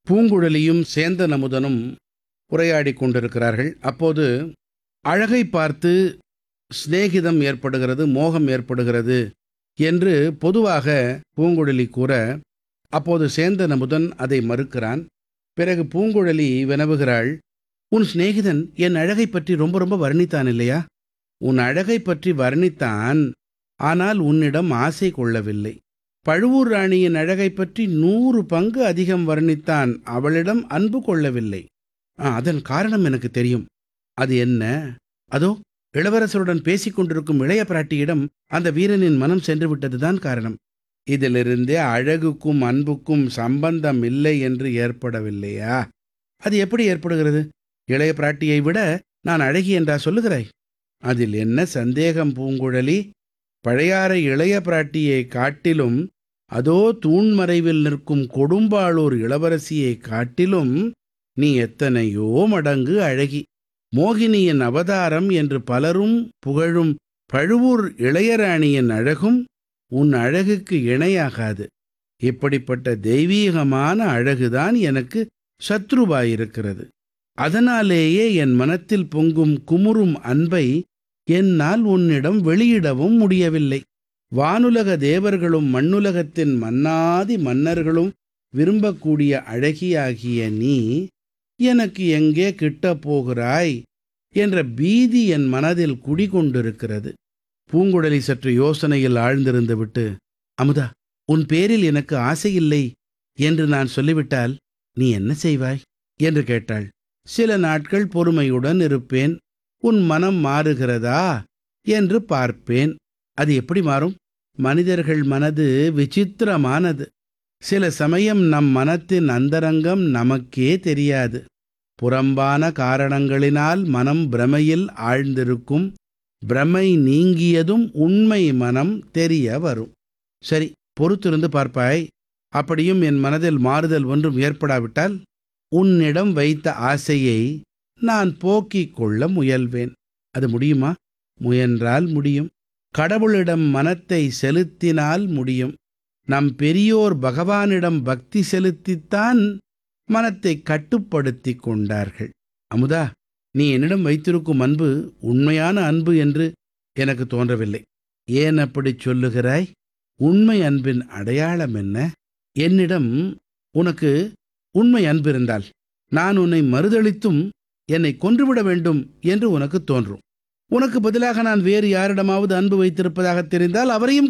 பூங்குழலியும் சேந்தன் அமுதனும் உரையாடிக் கொண்டிருக்கிறார்கள். அப்போது அழகை பார்த்து சிநேகிதம் ஏற்படுகிறது, மோகம் ஏற்படுகிறது என்று பொதுவாக பூங்குழலி கூற, அப்போது சேந்தன் அமுதன் அதை மறுக்கிறான். பிறகு பூங்குழலி வினவுகிறாள், உன் சிநேகிதன் என் அழகை பற்றி ரொம்ப ரொம்ப வர்ணித்தான் இல்லையா? உன் அழகை பற்றி வர்ணித்தான், ஆனால் உன்னிடம் ஆசை கொள்ளவில்லை. பழுவூர் ராணியின் அழகை பற்றி 100 பங்கு அதிகம் வர்ணித்தான், அவளிடம் அன்பு கொள்ளவில்லை. அதன் காரணம் எனக்கு தெரியும். அது என்ன? அதோ இளவரசருடன் பேசிக் கொண்டிருக்கும் இளைய பிராட்டியிடம் அந்த வீரனின் மனம் சென்று விட்டதுதான் காரணம். இதிலிருந்தே அழகுக்கும் அன்புக்கும் சம்பந்தம் இல்லை என்று ஏற்படவில்லையா? அது எப்படி ஏற்படுகிறது? இளைய பிராட்டியை விட நான் அழகி என்றா சொல்லுகிறாய்? அதில் என்ன சந்தேகம் பூங்குழலி? பழையாறை இளைய பிராட்டியை காட்டிலும், அதோ தூண்மறைவில் நிற்கும் கொடும்பாளூர் இளவரசியை காட்டிலும் நீ எத்தனையோ மடங்கு அழகி. மோகினியின் அவதாரம் என்று பலரும் புகழும் பழுவூர் இளையராணியின் அழகும் உன் அழகுக்கு இணையாகாது. இப்படிப்பட்ட தெய்வீகமான அழகுதான் எனக்கு சத்ருவாயிருக்கிறது. அதனாலேயே என் மனத்தில் பொங்கும் குமுறும் அன்பை என்னால் உன்னிடம் வெளியிடவும் முடியவில்லை. வானுலக தேவர்களும் மண்ணுலகத்தின் மன்னாதி மன்னர்களும் விரும்பக்கூடிய அழகியாகிய நீ எனக்கு எங்கே கிட்டப் போகிறாய் என்ற பீதி என் மனதில் குடிகொண்டிருக்கிறது. பூங்குழலி சற்று யோசனையில் ஆழ்ந்திருந்து விட்டு, அமுதா, உன் பேரில் எனக்கு ஆசையில்லை என்று நான் சொல்லிவிட்டால் நீ என்ன செய்வாய் என்று கேட்டாள். சில நாட்கள் பொறுமையுடன் இருப்பேன். உன் மனம் மாறுகிறதா என்று பார்ப்பேன். அது எப்படி மாறும்? மனிதர்கள் மனது விசித்திரமானது. சில சமயம் நம் மனத்தின் அந்தரங்கம் நமக்கே தெரியாது. புறம்பான காரணங்களினால் மனம் பிரமையில் ஆழ்ந்திருக்கும். பிரமை நீங்கியதும் உண்மை மனம் தெரிய வரும். சரி, பொறுத்திருந்து பார்ப்பாய். அப்படியும் என் மனதில் மாறுதல் ஒன்றும் ஏற்படாவிட்டால் உன்னிடம் வைத்த ஆசையை நான் போக்கிக் கொள்ள முயல்வேன். அது முடியுமா? முயன்றால் முடியும். கடவுளிடம் மனத்தை செலுத்தினால் முடியும். நம் பெரியோர் பகவானிடம் பக்தி செலுத்தித்தான் மனத்தை கட்டுப்படுத்தி கொண்டார்கள். அமுதா, நீ என்னிடம் வைத்திருக்கும் அன்பு உண்மையான அன்பு என்று எனக்கு தோன்றவில்லை. ஏன் அப்படி சொல்லுகிறாய்? உண்மை அன்பின் அடையாளம் என்ன? என்னிடம் உனக்கு உண்மை அன்பு இருந்தால் நான் உன்னை மறுதளித்தும் என்னை கொன்றுவிட வேண்டும் என்று உனக்கு தோன்றும். உனக்கு பதிலாக நான் வேறு யாரிடமாவது அன்பு வைத்திருப்பதாக தெரிந்தால் அவரையும்